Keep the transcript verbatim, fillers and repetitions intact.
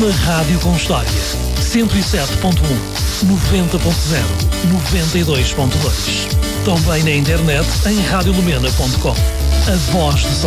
Uma rádio com história. cento e sete ponto um, noventa ponto zero, noventa e dois ponto dois. Também na internet em rádio lumena ponto com. A voz de